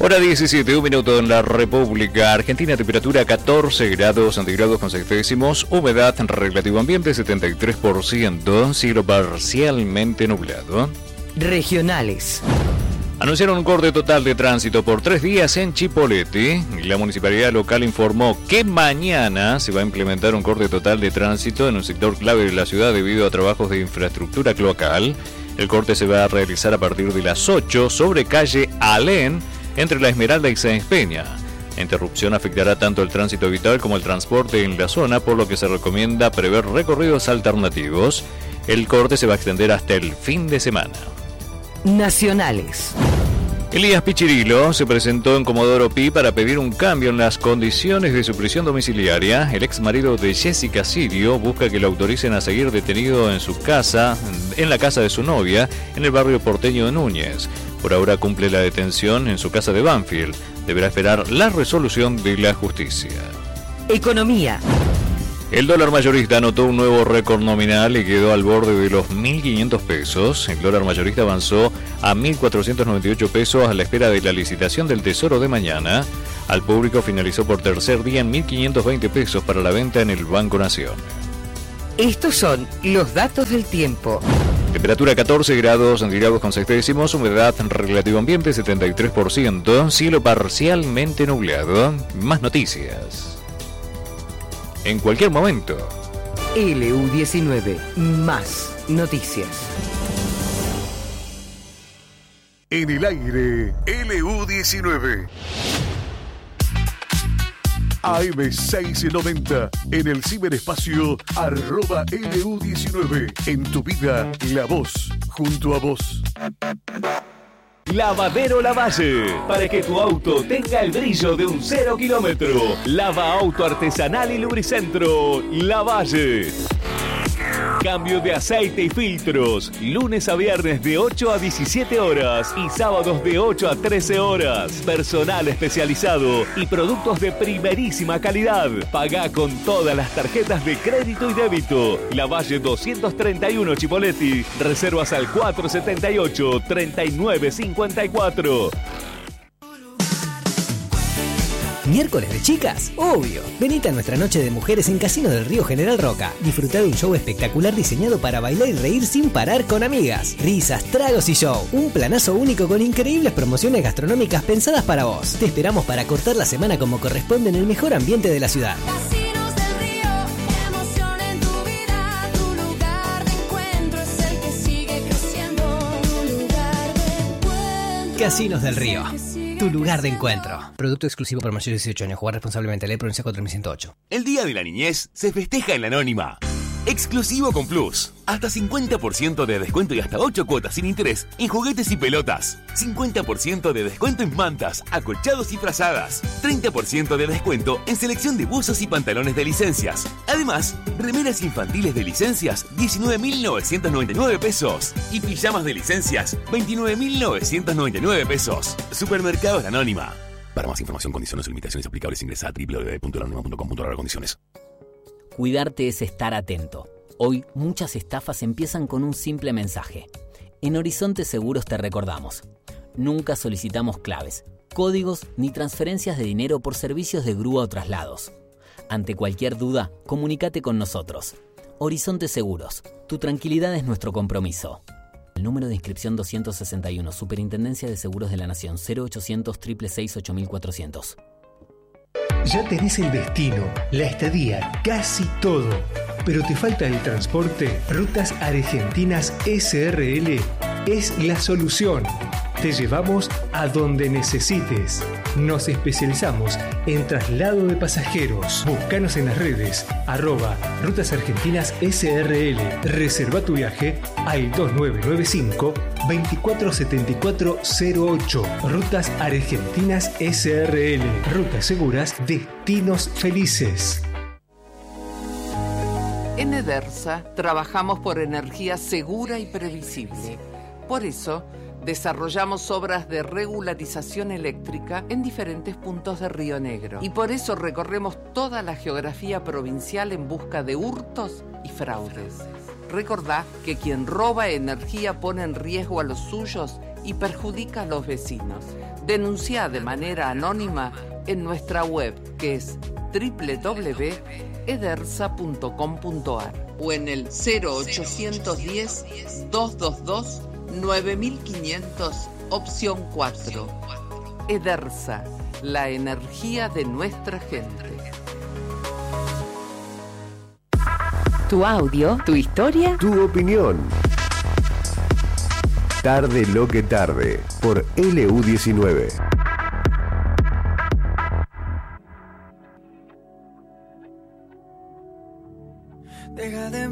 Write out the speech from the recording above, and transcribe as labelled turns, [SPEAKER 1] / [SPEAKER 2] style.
[SPEAKER 1] Hora 17, un minuto en la República Argentina, temperatura 14 grados centígrados con 6 décimos, humedad relativo ambiente 73%, cielo parcialmente nublado.
[SPEAKER 2] Regionales.
[SPEAKER 1] Anunciaron un corte total de tránsito por 3 días en Chipoleti. La municipalidad local informó que mañana se va a implementar un corte total de tránsito en un sector clave de la ciudad debido a trabajos de infraestructura cloacal. El corte se va a realizar a partir de las 8 sobre calle Alén, entre La Esmeralda y Sáenz Peña. La interrupción afectará tanto el tránsito habitual como el transporte en la zona, por lo que se recomienda prever recorridos alternativos. El corte se va a extender hasta el fin de semana.
[SPEAKER 2] Nacionales.
[SPEAKER 1] Elías Pichirilo se presentó en Comodoro Pi para pedir un cambio en las condiciones de su prisión domiciliaria. El ex marido de Jessica Sirio busca que lo autoricen a seguir detenido en su casa, en la casa de su novia, en el barrio porteño de Núñez. Por ahora cumple la detención en su casa de Banfield. Deberá esperar la resolución de la justicia.
[SPEAKER 2] Economía.
[SPEAKER 1] El dólar mayorista anotó un nuevo récord nominal y quedó al borde de los 1.500 pesos. El dólar mayorista avanzó a 1.498 pesos a la espera de la licitación del Tesoro de mañana. Al público finalizó por tercer día en 1.520 pesos para la venta en el Banco Nación.
[SPEAKER 2] Estos son los datos del tiempo.
[SPEAKER 1] Temperatura 14 grados centígrados con 6 décimos, humedad relativo ambiente 73%, cielo parcialmente nublado. Más noticias en cualquier momento.
[SPEAKER 2] LU19, más noticias.
[SPEAKER 3] En el aire, LU19. AM690, en el ciberespacio @LU19. En tu vida, la voz, junto a vos.
[SPEAKER 4] Lavadero Lavalle, para que tu auto tenga el brillo de un 0 kilómetro. Lava auto artesanal y lubricentro, Lavalle. Cambio de aceite y filtros, lunes a viernes de 8 a 17 horas y sábados de 8 a 13 horas. Personal especializado y productos de primerísima calidad. Pagá con todas las tarjetas de crédito y débito. Lavalle 231 Chipoleti. Reservas al 478-3954.
[SPEAKER 5] ¿Miércoles de chicas? Obvio. Venite a nuestra noche de mujeres en Casino del Río General Roca. Disfrutar de un show espectacular diseñado para bailar y reír sin parar con amigas. Risas, tragos y show. Un planazo único con increíbles promociones gastronómicas pensadas para vos. Te esperamos para cortar la semana como corresponde en el mejor ambiente de la ciudad.
[SPEAKER 6] Casinos del Río, emoción en tu vida. Tu lugar de encuentro es el que sigue creciendo. Tu lugar de encuentro.
[SPEAKER 5] Casinos del Río. Tu lugar de encuentro. Producto exclusivo para mayores de 18 años. Jugar responsablemente. Ley Provincia 4108.
[SPEAKER 4] El Día de la Niñez se festeja en la Anónima. Exclusivo con Plus. Hasta 50% de descuento y hasta 8 cuotas sin interés en juguetes y pelotas. 50% de descuento en mantas, acolchados y frazadas. 30% de descuento en selección de buzos y pantalones de licencias. Además, remeras infantiles de licencias, 19.999 pesos. Y pijamas de licencias, 29.999 pesos. Supermercados La Anónima. Para más información, condiciones y limitaciones aplicables, ingresa a www.lanonima.com.ar/condiciones.
[SPEAKER 7] Cuidarte es estar atento. Hoy muchas estafas empiezan con un simple mensaje. En Horizonte Seguros te recordamos. Nunca solicitamos claves, códigos ni transferencias de dinero por servicios de grúa o traslados. Ante cualquier duda, comunícate con nosotros. Horizonte Seguros. Tu tranquilidad es nuestro compromiso. El número de inscripción 261, Superintendencia de Seguros de la Nación, 0800 666 8400.
[SPEAKER 8] Ya tenés el destino, la estadía, casi todo. Pero te falta el transporte. Rutas Argentinas SRL es la solución. Te llevamos a donde necesites. Nos especializamos en traslado de pasajeros. Búscanos en las redes @Rutas Argentinas SRL. Reserva tu viaje al 2995 247408. Rutas Argentinas SRL. Rutas seguras, destinos felices.
[SPEAKER 9] En Edersa trabajamos por energía segura y previsible. Por eso, desarrollamos obras de regularización eléctrica en diferentes puntos de Río Negro. Y por eso recorremos toda la geografía provincial en busca de hurtos y fraudes. Recordá que quien roba energía pone en riesgo a los suyos y perjudica a los vecinos. Denuncia de manera anónima en nuestra web, que es www.edersa.com.ar o en el 0810-222-9500, opción 4. Edersa, la energía de nuestra gente.
[SPEAKER 2] Tu audio, tu historia,
[SPEAKER 3] Tu opinión. Tarde lo que tarde, por LU19.
[SPEAKER 10] Deja de